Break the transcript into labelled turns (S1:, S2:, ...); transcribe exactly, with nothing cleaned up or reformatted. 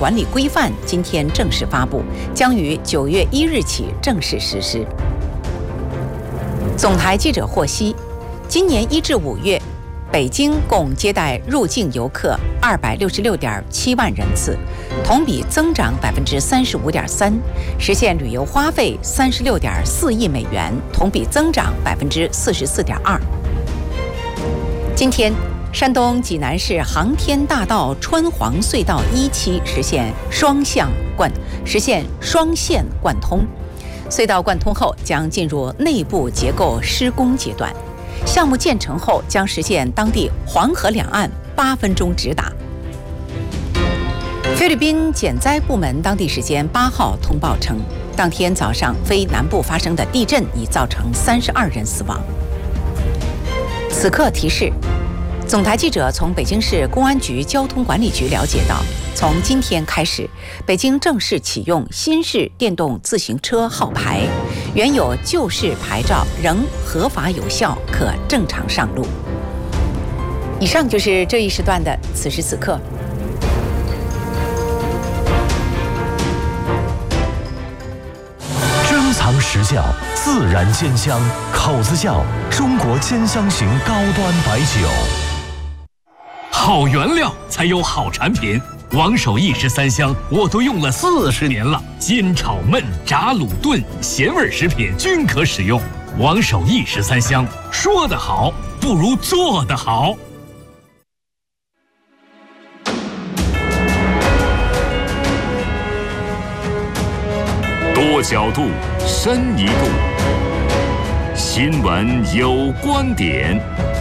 S1: 管理规范今天正式发布，将于九月一日起正式实施。总台记者获悉，今年一至五月，北京共接待入境游客二百六十六点七万人次，同比增长百分之三十五点三，实现旅游花费三十六点四亿美元，同比增长百分之四十四点二。今天，山东济南市航天大道川黄隧道一期实现双向贯实现双线贯通。隧道贯通后将进入内部结构施工阶段，项目建成后将实现当地黄河两岸八分钟直达。菲律宾减灾部门当地时间八号通报称，当天早上菲南部发生的地震已造成三十二人死亡。此刻提示，总台记者从北京市公安局交通管理局了解到，从今天开始，北京正式启用新式电动自行车号牌，原有旧式牌照仍合法有效，可正常上路。以上就是这一时段的此时此刻。
S2: 珍藏时效，自然鲜香，口子窖中国兼香型高端白酒。
S3: 好原料才有好产品，王守义十三香我都用了四十年了，煎炒焖炸卤炖咸味食品均可使用。王守义十三香，说得好不如做得好。
S4: 多角度，深一度，新闻有观点。